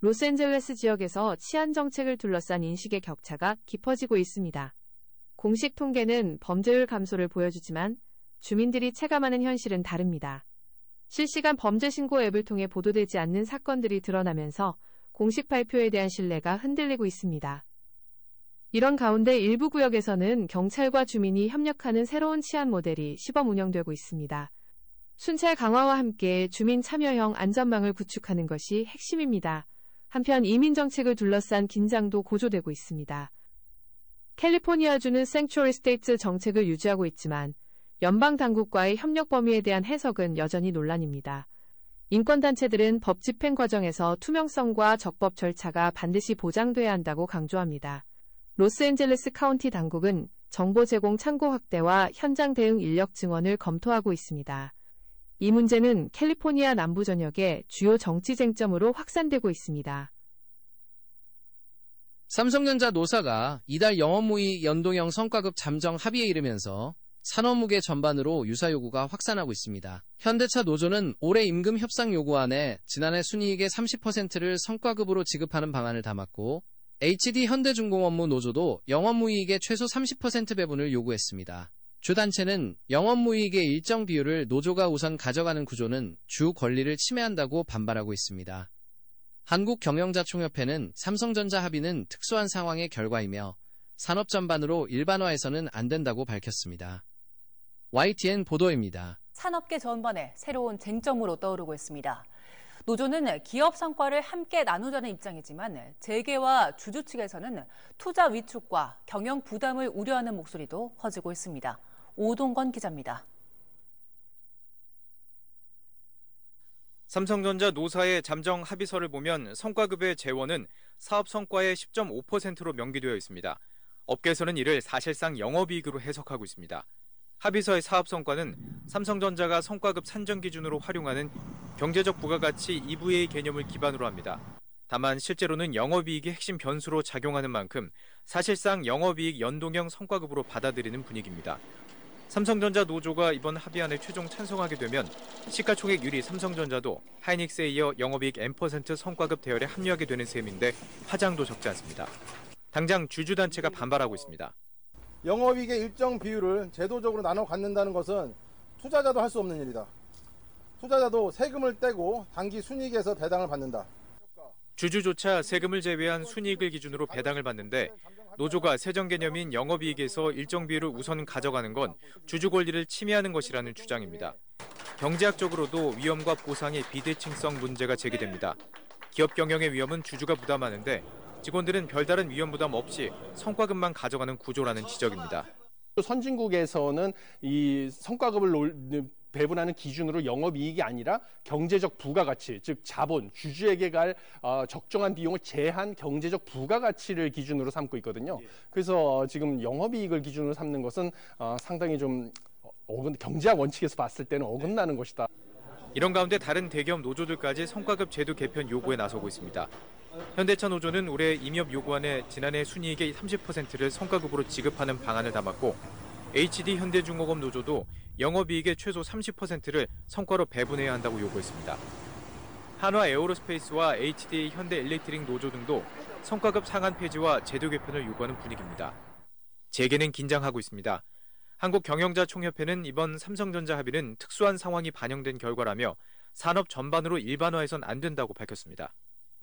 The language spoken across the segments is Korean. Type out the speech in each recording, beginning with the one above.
로스앤젤레스 지역에서 치안 정책을 둘러싼 인식의 격차가 깊어지고 있습니다. 공식 통계는 범죄율 감소를 보여주지만 주민들이 체감하는 현실은 다릅니다. 실시간 범죄 신고 앱을 통해 보도되지 않는 사건들이 드러나면서 공식 발표에 대한 신뢰가 흔들리고 있습니다. 이런 가운데 일부 구역에서는 경찰과 주민이 협력하는 새로운 치안 모델이 시범 운영되고 있습니다. 순찰 강화와 함께 주민 참여형 안전망을 구축하는 것이 핵심입니다. 한편 이민 정책을 둘러싼 긴장도 고조되고 있습니다. 캘리포니아주는 생츄어리 스테이트 정책을 유지하고 있지만 연방 당국과의 협력 범위에 대한 해석은 여전히 논란입니다. 인권단체들은 법 집행 과정에서 투명성과 적법 절차가 반드시 보장돼야 한다고 강조합니다. 로스앤젤레스 카운티 당국은 정보 제공 창구 확대와 현장 대응 인력 증원을 검토하고 있습니다. 이 문제는 캘리포니아 남부 전역의 주요 정치 쟁점으로 확산되고 있습니다. 삼성전자 노사가 이달 영업무이익 연동형 성과급 잠정 합의에 이르면서 산업무계 전반으로 유사 요구가 확산하고 있습니다. 현대차 노조는 올해 임금 협상 요구안에 지난해 순이익의 30%를 성과급으로 지급하는 방안을 담았고 HD 현대중공업무 노조도 영업무이익의 최소 30% 배분을 요구했습니다. 주 단체는 영업무이익의 일정 비율을 노조가 우선 가져가는 구조는 주 권리를 침해한다고 반발하고 있습니다. 한국경영자총협회는 삼성전자 합의는 특수한 상황의 결과이며 산업 전반으로 일반화해서는 안 된다고 밝혔습니다. YTN 보도입니다. 산업계 전반에 새로운 쟁점으로 떠오르고 있습니다. 노조는 기업 성과를 함께 나누자는 입장이지만 재계와 주주 측에서는 투자 위축과 경영 부담을 우려하는 목소리도 커지고 있습니다. 오동건 기자입니다. 삼성전자 노사의 잠정 합의서를 보면 성과급의 재원은 사업 성과의 10.5%로 명기되어 있습니다. 업계에서는 이를 사실상 영업이익으로 해석하고 있습니다. 합의서의 사업 성과는 삼성전자가 성과급 산정 기준으로 활용하는 경제적 부가가치 EVA 개념을 기반으로 합니다. 다만 실제로는 영업이익이 핵심 변수로 작용하는 만큼 사실상 영업이익 연동형 성과급으로 받아들이는 분위기입니다. 삼성전자 노조가 이번 합의안에 최종 찬성하게 되면 시가총액 1위 삼성전자도 하이닉스에 이어 영업이익 N% 성과급 대열에 합류하게 되는 셈인데 화장도 적지 않습니다. 당장 주주단체가 반발하고 있습니다. 영업이익의 일정 비율을 제도적으로 나눠 갖는다는 것은 투자자도 할 수 없는 일이다. 투자자도 세금을 떼고 당기 순이익에서 배당을 받는다. 주주조차 세금을 제외한 순이익을 기준으로 배당을 받는데 노조가 세정 개념인 영업이익에서 일정 비율을 우선 가져가는 건 주주 권리를 침해하는 것이라는 주장입니다. 경제학적으로도 위험과 보상의 비대칭성 문제가 제기됩니다. 기업 경영의 위험은 주주가 부담하는데 직원들은 별다른 위험 부담 없이 성과급만 가져가는 구조라는 지적입니다. 선진국에서는 이 성과급을 배분하는 기준으로 영업이익이 아니라 경제적 부가가치, 즉 자본, 주주에게 갈 적정한 비용을 제한 경제적 부가가치를 기준으로 삼고 있거든요. 그래서 지금 영업이익을 기준으로 삼는 것은 상당히 좀 경제학 원칙에서 봤을 때는 어긋나는 것이다. 이런 가운데 다른 대기업 노조들까지 성과급 제도 개편 요구에 나서고 있습니다. 현대차 노조는 올해 임협 요구안에 지난해 순이익의 30%를 성과급으로 지급하는 방안을 담았고 HD 현대중공업 노조도 영업이익의 최소 30%를 성과로 배분해야 한다고 요구했습니다. 한화 에어로스페이스와 HD 현대일렉트릭 노조 등도 성과급 상한 폐지와 제도 개편을 요구하는 분위기입니다. 재계는 긴장하고 있습니다. 한국경영자총협회는 이번 삼성전자 합의는 특수한 상황이 반영된 결과라며 산업 전반으로 일반화해선 안 된다고 밝혔습니다.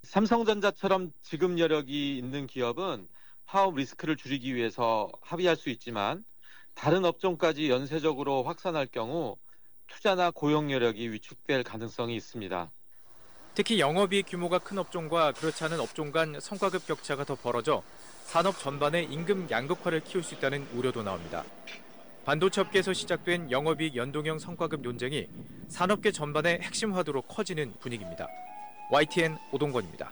삼성전자처럼 지급 여력이 있는 기업은 파업 리스크를 줄이기 위해서 합의할 수 있지만 다른 업종까지 연쇄적으로 확산할 경우 투자나 고용 여력이 위축될 가능성이 있습니다. 특히 영업이익 규모가 큰 업종과 그렇지 않은 업종 간 성과급 격차가 더 벌어져 산업 전반의 임금 양극화를 키울 수 있다는 우려도 나옵니다. 반도체 업계에서 시작된 영업이익 연동형 성과급 논쟁이 산업계 전반의 핵심 화두로 커지는 분위기입니다. YTN 오동건입니다.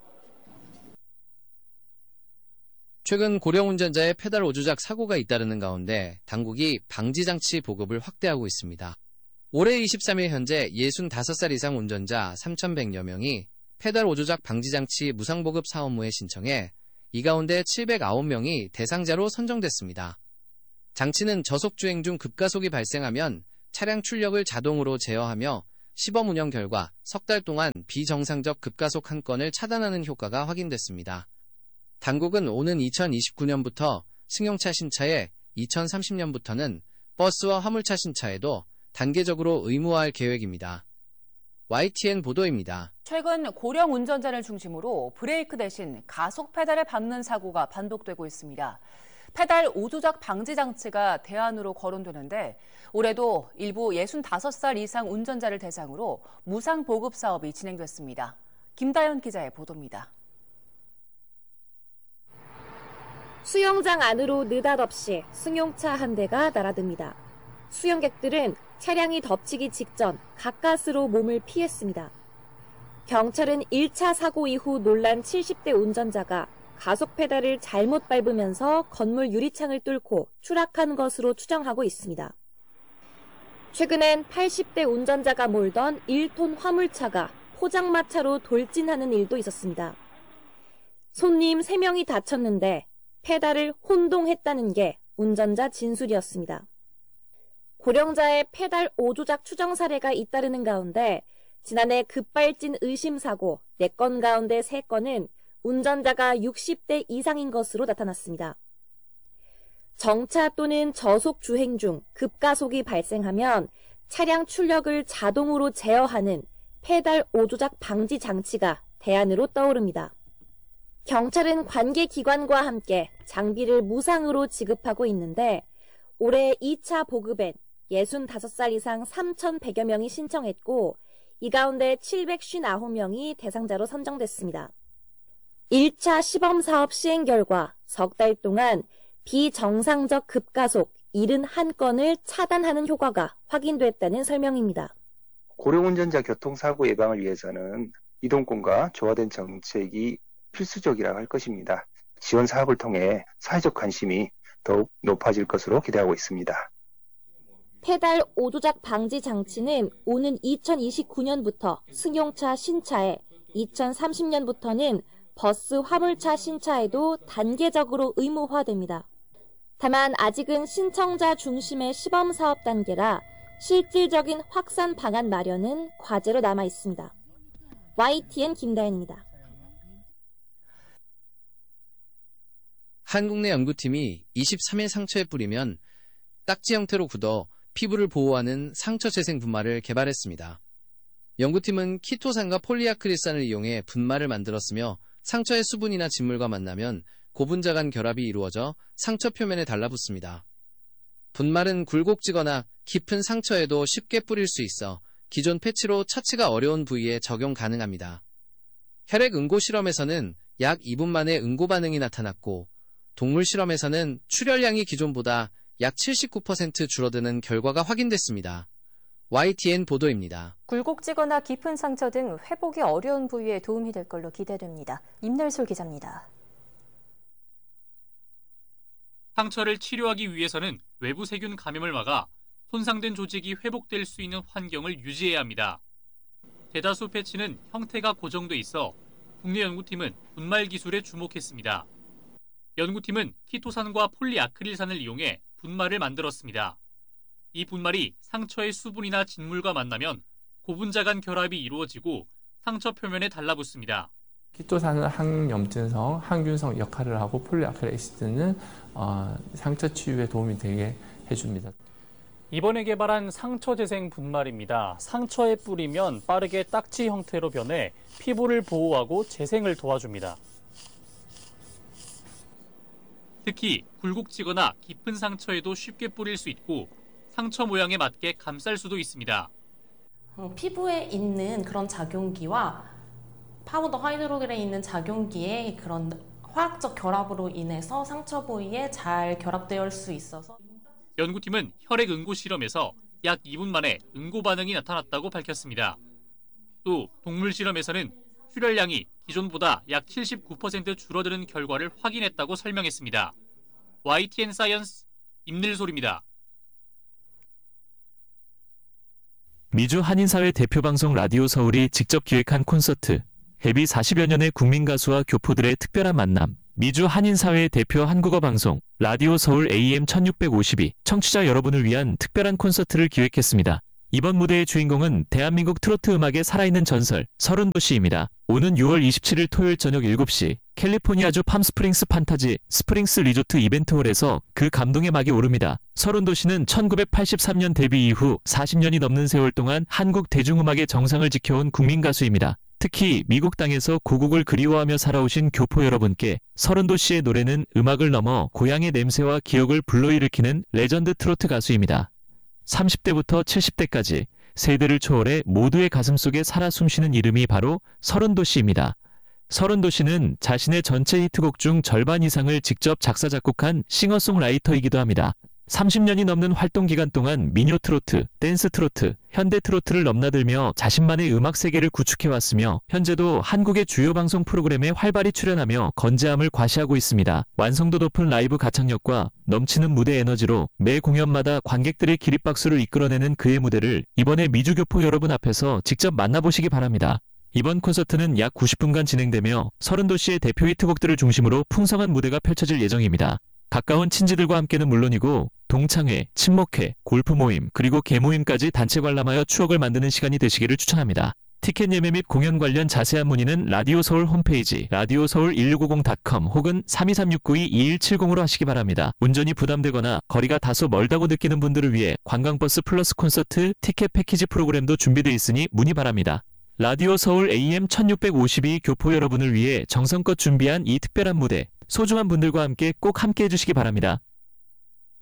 최근 고령 운전자의 페달 오조작 사고가 잇따르는 가운데 당국이 방지장치 보급을 확대하고 있습니다. 올해 23일 현재 65살 이상 운전자 3,100여 명이 페달 오조작 방지장치 무상보급 사업무에 신청해 이 가운데 709명이 대상자로 선정됐습니다. 장치는 저속주행 중 급가속이 발생하면 차량 출력을 자동으로 제어하며 시범 운영 결과 석 달 동안 비정상적 급가속 한 건을 차단하는 효과가 확인됐습니다. 당국은 오는 2029년부터 승용차 신차에 2030년부터는 버스와 화물차 신차에도 단계적으로 의무화할 계획입니다. YTN 보도입니다. 최근 고령 운전자를 중심으로 브레이크 대신 가속 페달을 밟는 사고가 반복되고 있습니다. 페달 오조작 방지 장치가 대안으로 거론되는데 올해도 일부 65살 이상 운전자를 대상으로 무상 보급 사업이 진행됐습니다. 김다연 기자의 보도입니다. 수영장 안으로 느닷없이 승용차 한 대가 날아듭니다. 수영객들은 차량이 덮치기 직전 가까스로 몸을 피했습니다. 경찰은 1차 사고 이후 놀란 70대 운전자가 가속 페달을 잘못 밟으면서 건물 유리창을 뚫고 추락한 것으로 추정하고 있습니다. 최근엔 80대 운전자가 몰던 1톤 화물차가 포장마차로 돌진하는 일도 있었습니다. 손님 3명이 다쳤는데 페달을 혼동했다는 게 운전자 진술이었습니다. 고령자의 페달 오조작 추정 사례가 잇따르는 가운데 지난해 급발진 의심 사고 4건 가운데 3건은 운전자가 60대 이상인 것으로 나타났습니다. 정차 또는 저속 주행 중 급가속이 발생하면 차량 출력을 자동으로 제어하는 페달 오조작 방지 장치가 대안으로 떠오릅니다. 경찰은 관계 기관과 함께 장비를 무상으로 지급하고 있는데 올해 2차 보급엔 65살 이상 3,100여 명이 신청했고 이 가운데 759명이 대상자로 선정됐습니다. 1차 시범 사업 시행 결과 석 달 동안 비정상적 급가속 71건을 차단하는 효과가 확인됐다는 설명입니다. 고령운전자 교통사고 예방을 위해서는 이동권과 조화된 정책이 필수적이라고 할 것입니다. 지원 사업을 통해 사회적 관심이 더욱 높아질 것으로 기대하고 있습니다. 페달 오조작 방지 장치는 오는 2029년부터 승용차 신차에, 2030년부터는 버스 화물차 신차에도 단계적으로 의무화됩니다. 다만 아직은 신청자 중심의 시범 사업 단계라 실질적인 확산 방안 마련은 과제로 남아 있습니다. YTN 김다연입니다. 한국 내 연구팀이 23일 상처에 뿌리면 딱지 형태로 굳어 피부를 보호하는 상처 재생 분말을 개발했습니다. 연구팀은 키토산과 폴리아크릴산을 이용해 분말을 만들었으며 상처의 수분이나 진물과 만나면 고분자 간 결합이 이루어져 상처 표면에 달라붙습니다. 분말은 굴곡지거나 깊은 상처에도 쉽게 뿌릴 수 있어 기존 패치로 처치가 어려운 부위에 적용 가능합니다. 혈액 응고 실험에서는 약 2분 만에 응고 반응이 나타났고 동물 실험에서는 출혈량이 기존보다 약 79% 줄어드는 결과가 확인됐습니다. YTN 보도입니다. 굴곡지거나 깊은 상처 등 회복이 어려운 부위에 도움이 될 걸로 기대됩니다. 임늘솔 기자입니다. 상처를 치료하기 위해서는 외부 세균 감염을 막아 손상된 조직이 회복될 수 있는 환경을 유지해야 합니다. 대다수 패치는 형태가 고정돼 있어 국내 연구팀은 분말 기술에 주목했습니다. 연구팀은 키토산과 폴리아크릴산을 이용해 분말을 만들었습니다. 이 분말이 상처의 수분이나 진물과 만나면 고분자 간 결합이 이루어지고 상처 표면에 달라붙습니다. 키토산은 항염증성, 항균성 역할을 하고 폴리아크릴산은 상처 치유에 도움이 되게 해줍니다. 이번에 개발한 상처 재생 분말입니다. 상처에 뿌리면 빠르게 딱지 형태로 변해 피부를 보호하고 재생을 도와줍니다. 특히 굴곡지거나 깊은 상처에도 쉽게 뿌릴 수 있고 상처 모양에 맞게 감쌀 수도 있습니다. 피부에 있는 그런 작용기와 파우더 하이드로겔에 있는 작용기의 그런 화학적 결합으로 인해서 상처 부위에 잘 결합될 수 있어서 연구팀은 혈액 응고 실험에서 약 2분 만에 응고 반응이 나타났다고 밝혔습니다. 또 동물 실험에서는 출혈량이 기존보다 약 79% 줄어드는 결과를 확인했다고 설명했습니다. YTN 사이언스 임늘솔입니다. 미주 한인사회 대표방송 라디오 서울이 직접 기획한 콘서트, 데뷔 40여 년의 국민 가수와 교포들의 특별한 만남, 미주 한인사회 대표 한국어 방송, 라디오 서울 AM 1652 청취자 여러분을 위한 특별한 콘서트를 기획했습니다. 이번 무대의 주인공은 대한민국 트로트 음악의 살아있는 전설 서른도시입니다. 오는 6월 27일 토요일 저녁 7시 캘리포니아주 팜스프링스 판타지 스프링스 리조트 이벤트홀에서 그 감동의 막이 오릅니다. 서른도시는 1983년 데뷔 이후 40년이 넘는 세월 동안 한국 대중음악의 정상을 지켜온 국민 가수입니다. 특히 미국 땅에서 고국을 그리워하며 살아오신 교포 여러분께 서른도시의 노래는 음악을 넘어 고향의 냄새와 기억을 불러일으키는 레전드 트로트 가수입니다. 30대부터 70대까지 세대를 초월해 모두의 가슴속에 살아 숨쉬는 이름이 바로 서른도시입니다. 서른도시는 자신의 전체 히트곡 중 절반 이상을 직접 작사 작곡한 싱어송라이터이기도 합니다. 30년이 넘는 활동 기간 동안 민요 트로트, 댄스 트로트, 현대 트로트를 넘나들며 자신만의 음악 세계를 구축해왔으며 현재도 한국의 주요 방송 프로그램에 활발히 출연하며 건재함을 과시하고 있습니다. 완성도 높은 라이브 가창력과 넘치는 무대 에너지로 매 공연마다 관객들의 기립박수를 이끌어내는 그의 무대를 이번에 미주교포 여러분 앞에서 직접 만나보시기 바랍니다. 이번 콘서트는 약 90분간 진행되며 서른도시의 대표 히트곡들을 중심으로 풍성한 무대가 펼쳐질 예정입니다. 가까운 친지들과 함께는 물론이고 동창회, 친목회, 골프 모임, 그리고 개모임까지 단체 관람하여 추억을 만드는 시간이 되시기를 추천합니다. 티켓 예매 및 공연 관련 자세한 문의는 라디오 서울 홈페이지 radioseoul1650.com 혹은 323692-2170으로 하시기 바랍니다. 운전이 부담되거나 거리가 다소 멀다고 느끼는 분들을 위해 관광버스 플러스 콘서트 티켓 패키지 프로그램도 준비되어 있으니 문의 바랍니다. 라디오 서울 AM 1652 교포 여러분을 위해 정성껏 준비한 이 특별한 무대, 소중한 분들과 함께 꼭 함께 해주시기 바랍니다.